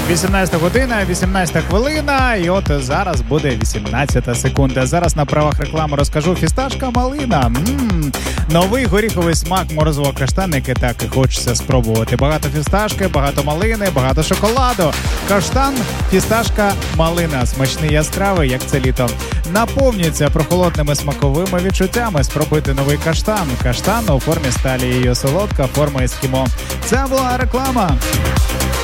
18 година, 18 хвилина, і от зараз буде 18 секунда. Зараз на правах реклами розкажу. Фісташка малина. Новий горіховий смак морозиво-каштан, який так і хочеться спробувати. Багато фісташки, багато малини, багато шоколаду. Каштан, фісташка, малина. Смачний, яскравий, як це літо. Наповнюється прохолодними смаковими відчуттями. Спробуйте новий каштан. Каштан у формі сталі, її солодка форма ескімо. Це була реклама.